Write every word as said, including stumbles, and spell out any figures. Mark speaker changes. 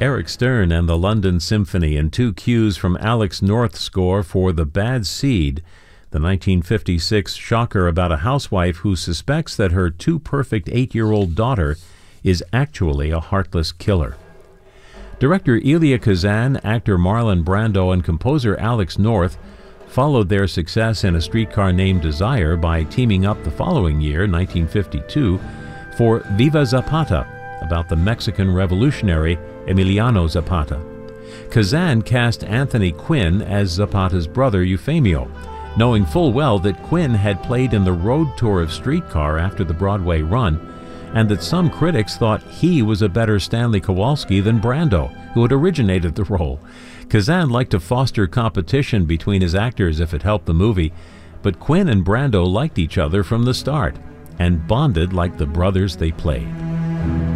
Speaker 1: Eric Stern and the London Symphony, and two cues from Alex North's score for The Bad Seed, the nineteen fifty-six shocker about a housewife who suspects that her too-perfect eight-year-old daughter is actually a heartless killer. Director Elia Kazan, actor Marlon Brando, and composer Alex North followed their success in A Streetcar Named Desire by teaming up the following year, nineteen fifty-two, for Viva Zapata, about the Mexican revolutionary Emiliano Zapata. Kazan cast Anthony Quinn as Zapata's brother Eufemio, knowing full well that Quinn had played in the road tour of Streetcar after the Broadway run, and that some critics thought he was a better Stanley Kowalski than Brando, who had originated the role. Kazan liked to foster competition between his actors if it helped the movie, but Quinn and Brando liked each other from the start and bonded like the brothers they played.